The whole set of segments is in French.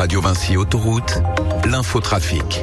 Radio Vinci Autoroute, l'infotrafic.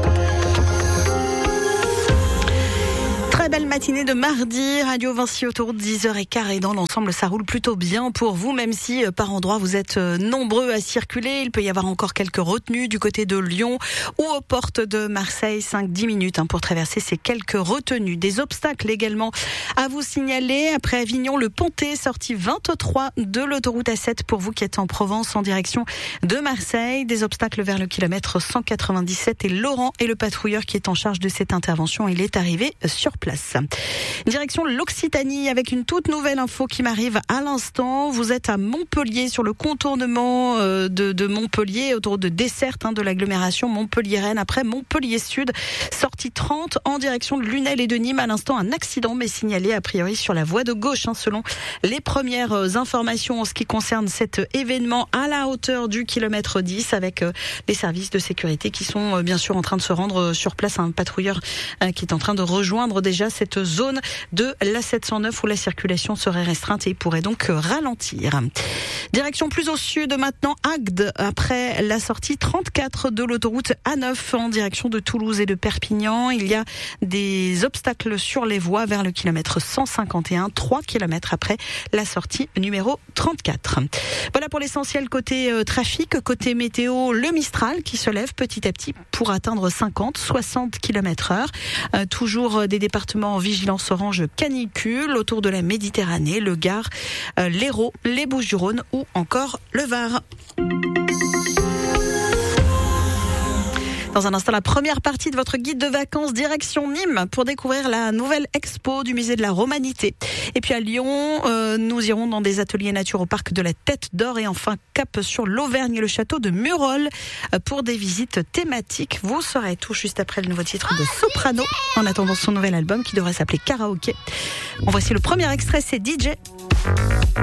Très belle matinée de mardi, Radio Vinci Autoroute 10h15 et dans l'ensemble ça roule plutôt bien pour vous, même si par endroits vous êtes nombreux à circuler. Il peut y avoir encore quelques retenues du côté de Lyon ou aux portes de Marseille, 5-10 minutes pour traverser ces quelques retenues. Des obstacles également à vous signaler. Après Avignon, le Pontet, sortie 23 de l'autoroute A7 pour vous qui êtes en Provence en direction de Marseille. Des obstacles vers le kilomètre 197 et Laurent est le patrouilleur qui est en charge de cette intervention. Il est arrivé sur place. Direction l'Occitanie avec une toute nouvelle info qui m'arrive à l'instant. Vous êtes à Montpellier sur le contournement de Montpellier, autour de desserte de l'agglomération Montpellier-Rennes. Après Montpellier Sud, sortie 30 en direction de Lunel et de Nîmes. À l'instant, un accident mais signalé a priori sur la voie de gauche selon les premières informations en ce qui concerne cet événement à la hauteur du kilomètre 10 avec les services de sécurité qui sont bien sûr en train de se rendre sur place. Un patrouilleur qui est en train de rejoindre déjà cette zone de l'A709 où la circulation serait restreinte et il pourrait donc ralentir. Direction plus au sud maintenant, Agde, après la sortie 34 de l'autoroute A9 en direction de Toulouse et de Perpignan. Il y a des obstacles sur les voies vers le kilomètre 151, 3 kilomètres après la sortie numéro 34. Voilà pour l'essentiel côté trafic. Côté météo, le Mistral qui se lève petit à petit pour atteindre 50-60 km/h. Toujours des départements en vigilance orange canicule autour de la Méditerranée, le Gard, l'Hérault, les Bouches-du-Rhône ou encore le Var. Dans un instant, la première partie de votre guide de vacances direction Nîmes pour découvrir la nouvelle expo du musée de la Romanité. Et puis à Lyon, nous irons dans des ateliers nature au parc de la Tête d'Or et enfin cap sur l'Auvergne et le château de Murol pour des visites thématiques. Vous saurez tout juste après le nouveau titre de Soprano en attendant son nouvel album qui devrait s'appeler Karaoké. En voici le premier extrait, c'est DJ.